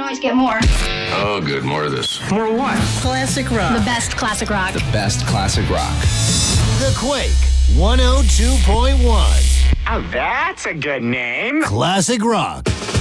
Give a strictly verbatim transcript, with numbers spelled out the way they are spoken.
always get more. Oh, good. More of this. More what? Classic rock. The best classic rock. The best classic rock. The Quake one oh two point one. Oh, that's a good name. Classic rock.